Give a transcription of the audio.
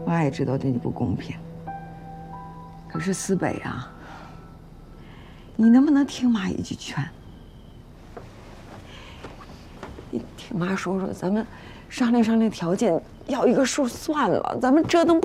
妈也知道对你不公平。可是思北啊，你能不能听妈一句劝？你听妈说说，咱们商量商量条件，要一个数算了，咱们折腾不。